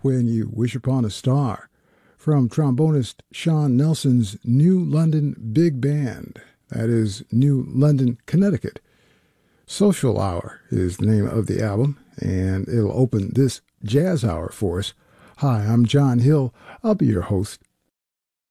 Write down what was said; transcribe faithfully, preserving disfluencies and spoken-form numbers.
When You Wish Upon a Star from trombonist Sean Nelson's New London Big Band. That is New London, Connecticut. Social Hour is the name of the album, and it'll open this jazz hour for us. Hi, I'm John Hill. I'll be your host